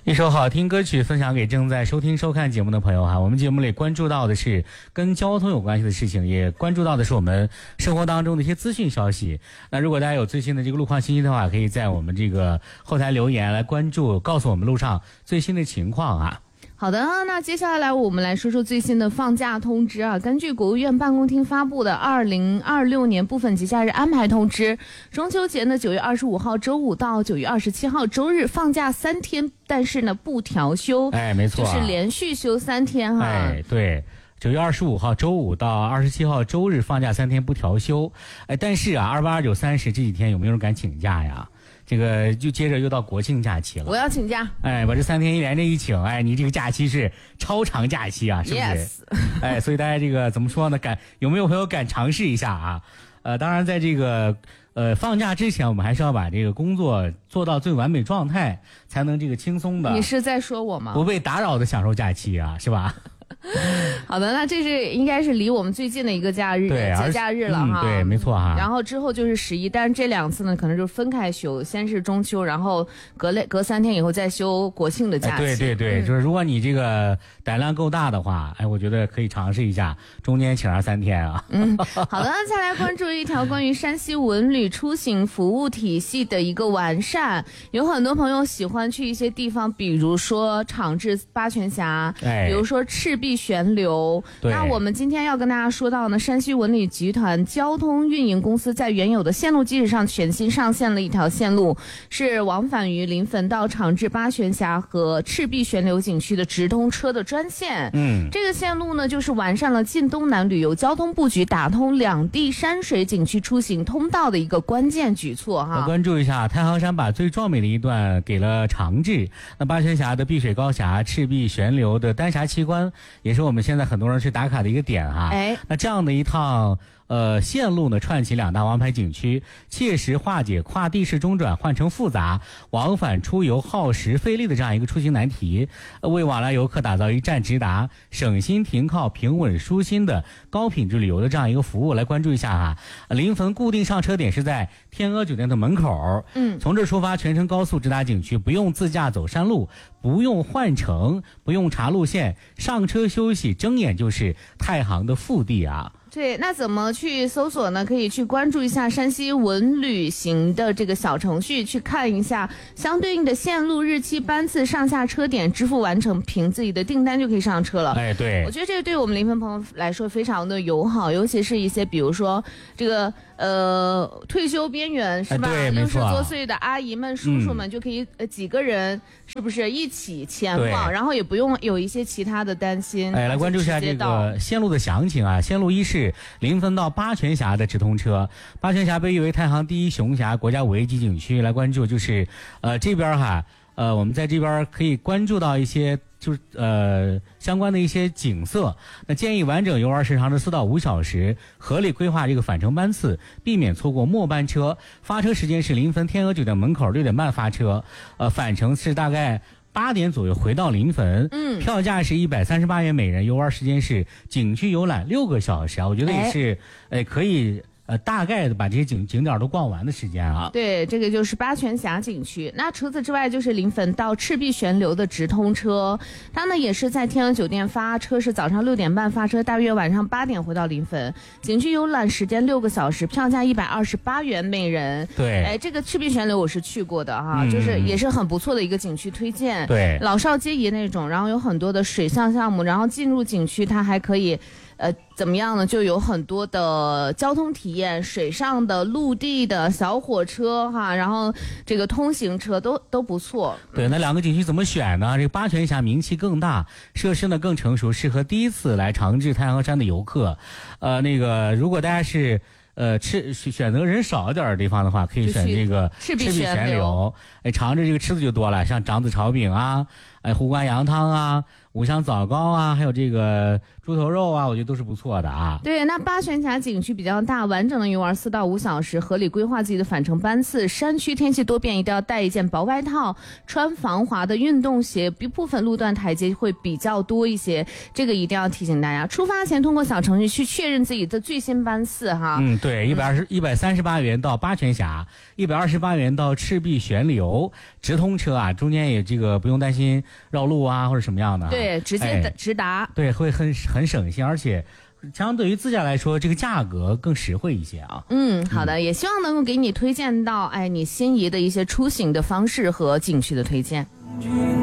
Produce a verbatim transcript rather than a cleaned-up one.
一首好听歌曲分享给正在收听收看节目的朋友哈。我们节目里关注到的是跟交通有关系的事情，也关注到的是我们生活当中的一些资讯消息。那如果大家有最新的这个路况信息的话，可以在我们这个后台留言来关注，告诉我们路上最新的情况啊。 好的，那接下来我们来说说最新的放假通知啊。根据国务院办公厅发布的二零二六年部分节假日安排通知，中秋节呢九月二十五号周五到九月二十七号周日放假三天，但是呢不调休。 哎，没错、啊， 就是连续休三天哈。 哎，对。九月二十五号周五到二十七号周日放假三天不调休。哎，但是啊，二八、二九、三十这几天有没有人敢请假呀？这个就接着又到国庆假期了。 我要请假。 哎，把这三天一连着一请，哎，你这个假期是超长假期啊，是不是？ Yes 哎，所以大家这个怎么说呢？敢有没有朋友敢尝试一下啊？呃，当然在这个呃放假之前，我们还是要把这个工作做到最完美状态，才能这个轻松的。 你是在说我吗？ 不被打扰的享受假期啊，是吧？ 好的，那这是应该是离我们最近的一个假日， 对， 节假日了哈、 嗯。对，没错哈。 然后之后就是十一，但是这两次呢，可能就是分开休，先是中秋，然后隔了隔三天以后再休国庆的假期。 哎、对对对、嗯，就是如果你这个胆量够大的话，哎，我觉得可以尝试一下，中间请上三天啊。 嗯，好的，再来关注一条关于山西文旅出行服务体系的一个完善。有很多朋友喜欢去一些地方，比如说长治八泉峡， 哎， 比如说赤壁悬流。那我们今天要跟大家说到呢，山西文旅集团交通运营公司在原有的线路基础上全新上线了一条线路，是往返于临汾到长治八泉峡和赤壁悬流景区的直通车的专线。 嗯， 这个线路呢，就是完善了晋东南旅游交通布局，打通两地山水景区出行通道的一个关键举措哈。 关注一下，太行山把最壮美的一段给了长治，那八泉峡的碧水高峡、赤壁悬流的丹霞奇观，也是我们现在很多人去打卡的一个点哈。 哎， 那这样的一趟呃线路呢，串起两大王牌景区，切实化解跨地势中转换乘复杂、往返出游耗时费力的这样一个出行难题，呃、为往来游客打造一站直达、省心停靠、平稳舒心的高品质旅游的这样一个服务。来关注一下哈，临汾固定上车点是在天鹅酒店的门口， 嗯， 从这出发全程高速直达景区，不用自驾走山路，不用换乘，不用查路线，上车休息，睁眼就是太行的腹地啊。 对，那怎么去搜索呢？可以去关注一下山西文旅行的这个小程序，去看一下相对应的线路、日期、班次、上下车点，支付完成，凭自己的订单就可以上车了。 哎，对， 我觉得这个对我们临汾朋友来说非常的友好，尤其是一些比如说这个呃退休边缘是吧？六十多岁的阿姨们、叔叔们就可以、嗯、呃几个人是不是一起前往，然后也不用有一些其他的担心。 哎，来关注一下这个线路的详情啊。线路一是临汾到八泉峡的直通车，八泉峡被誉为太行第一雄峡国家五 A 级景区。来关注就是呃这边哈呃我们在这边可以关注到一些就是呃相关的一些景色。那建议完整游玩时长是四到五小时，合理规划这个返程班次，避免错过末班车。发车时间是临汾天鹅酒店门口六点半发车，呃返程是大概八点左右回到临汾。 嗯， 票价是一百三十八元每人，游玩时间是景区游览六个小时啊，我觉得也是，哎，可以。呃，大概的把这些景景点都逛完的时间啊。 对，这个就是八泉峡景区。那除此之外，就是临汾到赤壁悬流的直通车，它呢也是在天鹅酒店发车，是早上六点半发车，大约晚上八点回到临汾。景区游览时间六个小时，票价一百二十八元每人。 对， 哎，这个赤壁悬流我是去过的哈、 嗯， 就是也是很不错的一个景区推荐。 对， 老少皆宜那种，然后有很多的水上项目，然后进入景区它还可以。呃，怎么样呢？就有很多的交通体验，水上的、陆地的、小火车哈，然后这个通行车都都不错。 对，那两个景区怎么选呢？这个八泉峡名气更大，设施呢更成熟，适合第一次来长治太行山的游客。呃，那个如果大家是。呃，吃选择人少一点的地方的话，可以选这个赤壁悬流。 哎，尝着这个吃的就多了，像掌子炒饼啊，哎，湖关羊汤啊， 五香枣糕啊，还有这个猪头肉啊，我觉得都是不错的啊。 对，那八泉峡景区比较大，完整的游玩四到五小时，合理规划自己的返程班次。山区天气多变，一定要带一件薄外套，穿防滑的运动鞋，部分路段台阶会比较多一些，这个一定要提醒大家。出发前通过小程序去确认自己的最新班次哈。 嗯，对，一百二十一百三十八元到八泉峡，一百二十八元到赤壁悬流，直通车啊，中间也这个不用担心绕路啊或者什么样的、啊。 对，直接、哎、直达。 对，会很很省心，而且相对于自驾来说，这个价格更实惠一些啊。 嗯，好的，嗯、也希望能够给你推荐到哎你心仪的一些出行的方式和景区的推荐。